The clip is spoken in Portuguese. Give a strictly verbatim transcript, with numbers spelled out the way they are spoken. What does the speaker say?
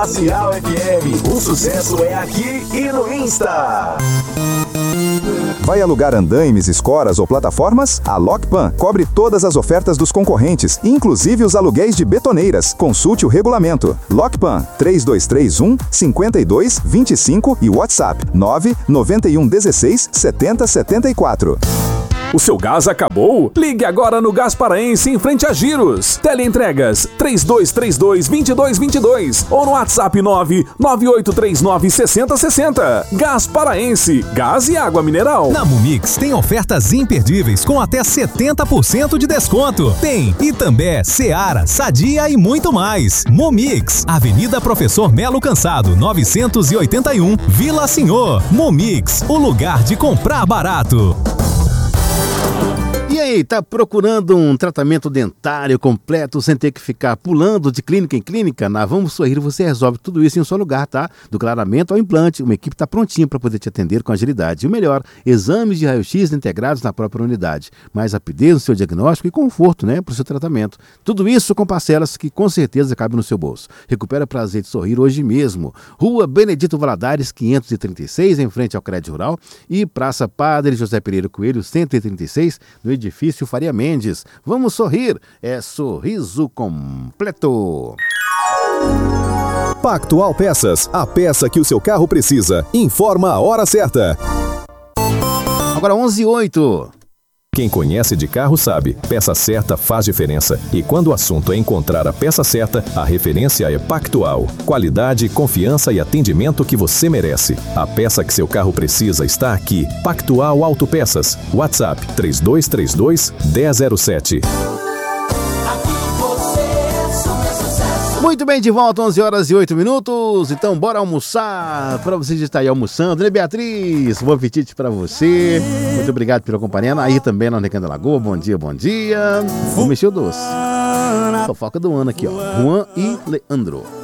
Glacial F M. O sucesso é aqui e no Insta. Vai alugar andaimes, escoras ou plataformas? A Lockpan cobre todas as ofertas dos concorrentes, inclusive os aluguéis de betoneiras. Consulte o regulamento. Lockpan três dois três um, cinco dois dois cinco e WhatsApp nove nove um um seis sete zero sete quatro. O seu gás acabou? Ligue agora no Gás Paraense em frente a Giros. Teleentregas três dois três dois, dois dois dois dois ou no WhatsApp nove nove oito três nove, seis zero seis zero. Gás Paraense, gás e água mineral. Na Mumix tem ofertas imperdíveis com até setenta por cento de desconto. Tem Itambé, Seara, Sadia e muito mais. Mumix, Avenida Professor Melo Cansado, novecentos e oitenta e um, Vila Senhor. Mumix, o lugar de comprar barato. E aí, tá procurando um tratamento dentário completo sem ter que ficar pulando de clínica em clínica? Na Vamos Sorrir você resolve tudo isso em um só lugar, tá? Do clareamento ao implante, uma equipe tá prontinha para poder te atender com agilidade. E o melhor, exames de raio-x integrados na própria unidade. Mais rapidez no seu diagnóstico e conforto, né, pro seu tratamento. Tudo isso com parcelas que com certeza cabem no seu bolso. Recupera prazer de sorrir hoje mesmo. Rua Benedito Valadares, quinhentos e trinta e seis, em frente ao Crédito Rural. E Praça Padre José Pereira Coelho, cento e trinta e seis, no edifício Faria Mendes. Vamos sorrir, é sorriso completo. Pactual Peças, a peça que o seu carro precisa. Informa a hora certa. Agora onze e oito. Quem conhece de carro sabe, peça certa faz diferença. E quando o assunto é encontrar a peça certa, a referência é Pactual. Qualidade, confiança e atendimento que você merece. A peça que seu carro precisa está aqui. Pactual Autopeças. WhatsApp três dois três dois, um zero zero sete. Muito bem, de volta, onze horas e oito minutos. Então, bora almoçar. Para você que está aí almoçando, né, Beatriz? Bom apetite para você. Muito obrigado pela companhia. Aí também na Recanto da Lagoa. Bom dia, bom dia. Vou mexer o doce. Fofoca do ano aqui, ó. Juan e Leandro.